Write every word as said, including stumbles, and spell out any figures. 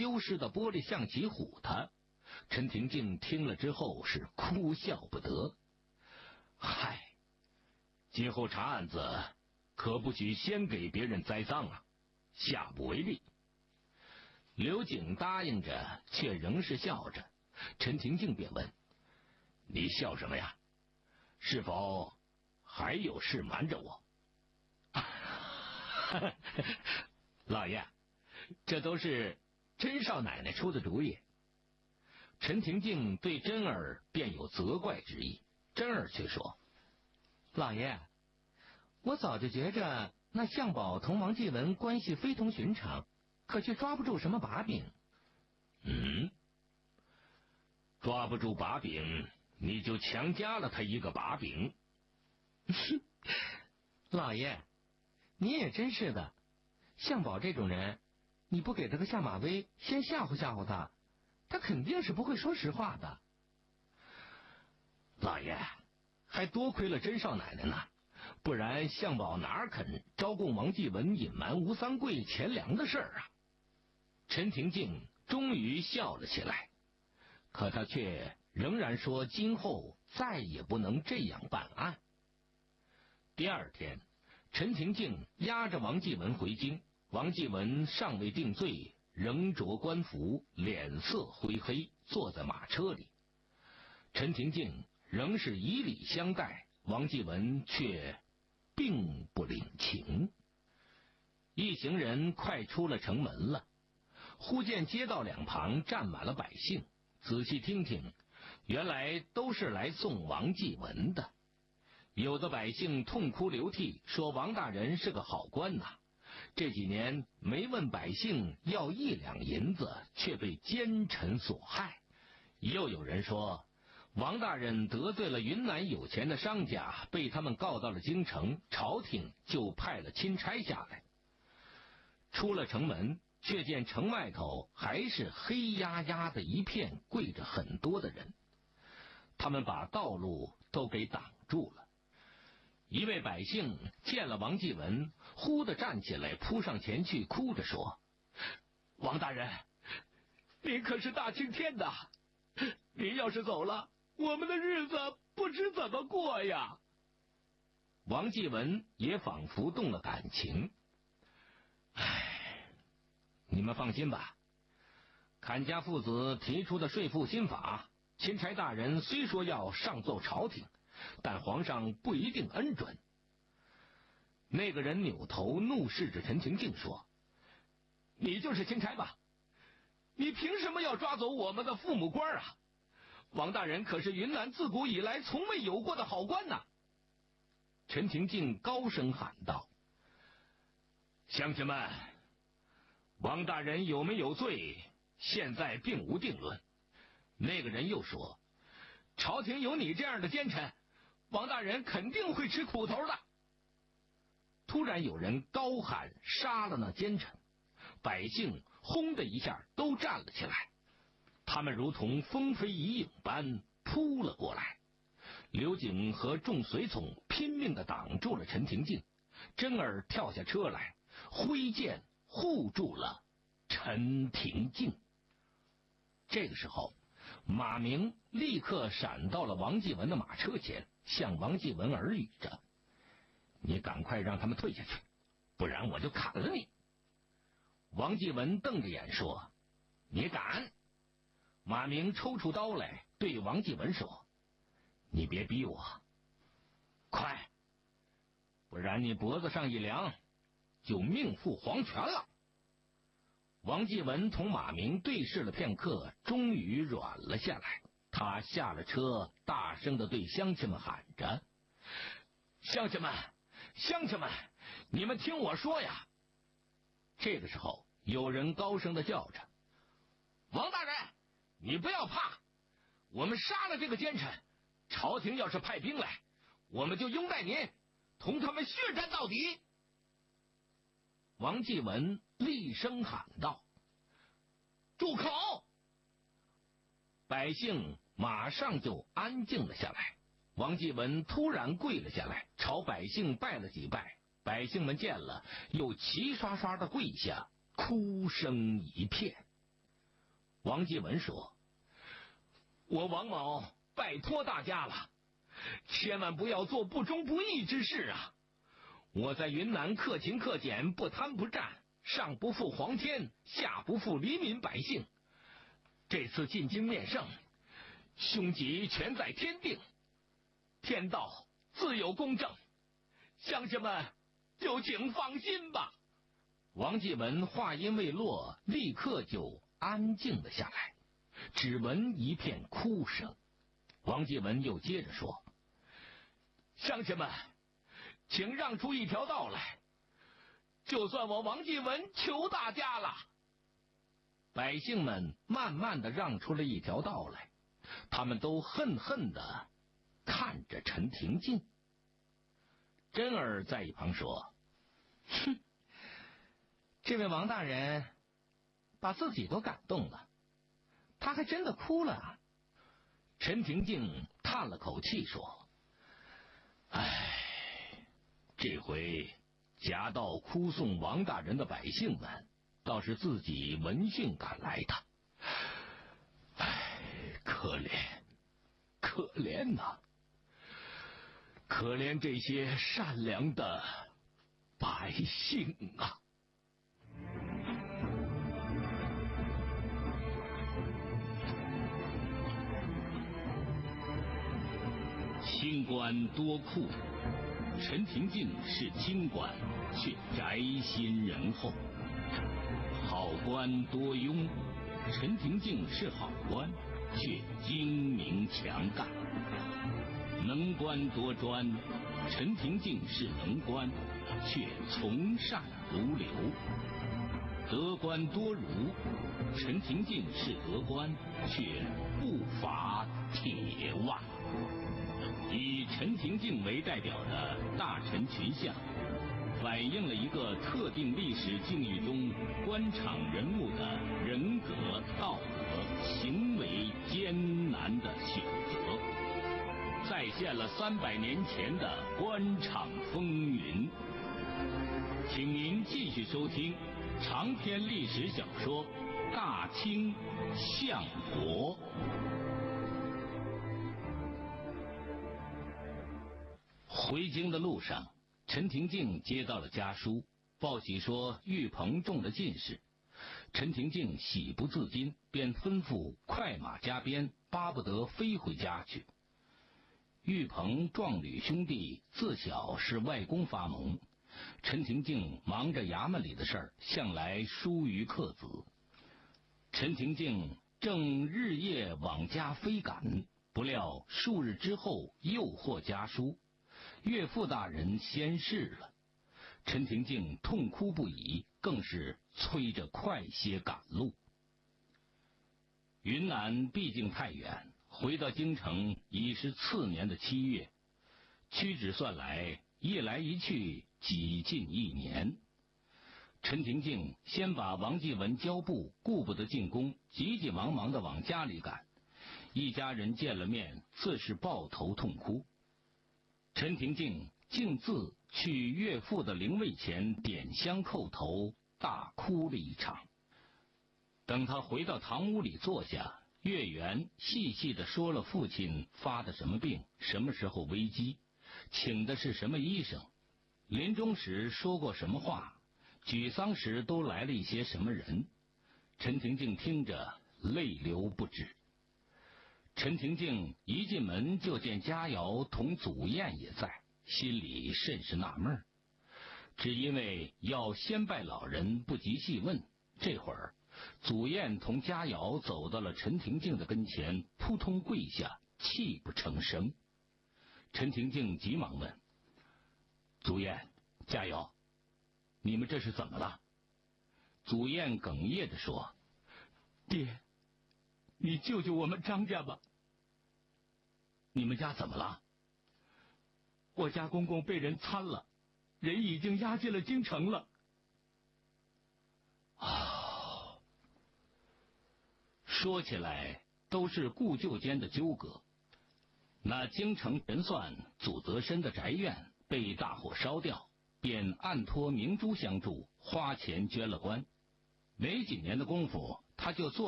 丢失的玻璃象棋唬他。陈廷敬听了之后是哭笑不得。嗨，今后查案子可不许先给别人栽赃啊，下不为例。刘景答应着，却仍是笑着。陈廷敬便问：你笑什么呀？是否还有事瞒着我？老爷，这都是甄少奶奶出的主意。陈廷敬对甄儿便有责怪之意，甄儿却说：老爷，我早就觉着那向宝同王继文关系非同寻常，可却抓不住什么把柄。嗯，抓不住把柄，你就强加了他一个把柄。老爷，你也真是的，向宝这种人，你不给他个下马威，先吓唬吓唬他，他肯定是不会说实话的。老爷，还多亏了甄少奶奶呢，不然向宝哪肯招供王继文隐瞒吴三桂钱粮的事儿啊？陈廷敬终于笑了起来，可他却仍然说今后再也不能这样办案。第二天，陈廷敬押着王继文回京，王继文尚未定罪，仍着官服，脸色灰黑，坐在马车里。陈廷敬仍是以礼相待，王继文却并不领情。一行人快出了城门了，忽见街道两旁站满了百姓，仔细听听，原来都是来送王继文的。有的百姓痛哭流涕，说王大人是个好官呐、啊，这几年没问百姓要一两银子，却被奸臣所害。又有人说王大人得罪了云南有钱的商家，被他们告到了京城，朝廷就派了钦差下来。出了城门，却见城外头还是黑压压的一片，跪着很多的人，他们把道路都给挡住了。一位百姓见了王继文，忽地站起来，扑上前去，哭着说：王大人，您可是大青天的，您要是走了，我们的日子不知怎么过呀。王继文也仿佛动了感情。唉，你们放心吧，侃家父子提出的税赋新法，钦差大人虽说要上奏朝廷，但皇上不一定恩准。那个人扭头怒视着陈廷敬说：你就是钦差吧？你凭什么要抓走我们的父母官啊？王大人可是云南自古以来从未有过的好官呐！陈廷敬高声喊道：乡亲们，王大人有没有罪，现在并无定论。那个人又说：朝廷有你这样的奸臣，王大人肯定会吃苦头的。突然有人高喊杀了那奸臣，百姓轰的一下都站了起来，他们如同风飞蚁影般扑了过来。刘景和众随从拼命地挡住了陈廷敬，甄儿跳下车来，挥剑护住了陈廷敬。这个时候，马明立刻闪到了王继文的马车前，向王继文耳语着：你赶快让他们退下去，不然我就砍了你。王继文瞪着眼说：你敢？马明抽出刀来对王继文说：你别逼我，快，不然你脖子上一凉，就命赴黄泉了。王继文同马明对视了片刻，终于软了下来。他下了车，大声地对乡亲们喊着：乡亲们，乡亲们，你们听我说呀！这个时候，有人高声地叫着：王大人，你不要怕，我们杀了这个奸臣，朝廷要是派兵来，我们就拥戴您，同他们血战到底。王继文厉声喊道：住口！百姓马上就安静了下来。王继文突然跪了下来，朝百姓拜了几拜，百姓们见了又齐刷刷的跪下，哭声一片。 王继文说：“我王某拜托大家了，千万不要做不忠不义之事啊！我在云南克勤克俭，不贪不占，上不负皇天，下不负黎民百姓。这次进京面圣，凶吉全在天定，天道自有公正，乡亲们就请放心吧。”王继文话音未落，立刻就安静了下来，只闻一片哭声。王继文又接着说：“乡亲们，请让出一条道来，就算我王继文求大家了。”百姓们慢慢的让出了一条道来，他们都恨恨的看着陈廷敬。珍儿在一旁说：“哼，这位王大人把自己都感动了，他还真的哭了。”陈廷敬叹了口气说：“唉，这回夹道哭送王大人的百姓们，倒是自己闻讯赶来的。唉，可怜，可怜呐、啊，可怜这些善良的百姓啊！”清官多酷，陈廷敬是清官，却宅心仁厚；好官多庸，陈廷敬是好官，却精明强干；能官多专，陈廷敬是能官，却从善如流；得官多儒，陈廷敬是得官，却不乏铁腕。以陈廷敬为代表的大臣群像，反映了一个特定历史境遇中官场人物的人格、道德、行为艰难的选择，再现了三百年前的官场风云。请您继续收听长篇历史小说《大清相国》。回京的路上，陈廷敬接到了家书，报喜说玉鹏中了进士。陈廷敬喜不自禁，便吩咐快马加鞭，巴不得飞回家去。玉鹏壮履兄弟自小是外公发蒙，陈廷敬忙着衙门里的事儿，向来疏于克子。陈廷敬正日夜往家飞赶，不料数日之后又获家书，岳父大人先逝了。陈廷敬痛哭不已，更是催着快些赶路。云南毕竟太远，回到京城已是次年的七月，屈指算来，一来一去几近一年。陈廷敬先把王继文交部，顾不得进宫，急急忙忙地往家里赶。一家人见了面，自是抱头痛哭。陈廷敬径自去岳父的灵位前点香叩头，大哭了一场。等他回到堂屋里坐下，岳元细细地说了父亲发的什么病，什么时候危机，请的是什么医生，临终时说过什么话，举丧时都来了一些什么人。陈廷敬听着泪流不止。陈廷敬一进门就见佳瑶同祖燕也在，心里甚是纳闷，只因为要先拜老人，不及细问。这会儿祖燕同佳瑶走到了陈廷敬的跟前，扑通跪下，泣不成声。陈廷敬急忙问：“祖燕、佳瑶，你们这是怎么了？”祖燕哽咽地说：“爹，你救救我们张家吧。”“你们家怎么了？”“我家公公被人参了，人已经押进了京城了。”“啊，说起来都是故旧间的纠葛。那京城人算祖泽深的宅院被大火烧掉，便暗托明珠相助，花钱捐了官。没几年的功夫，他就做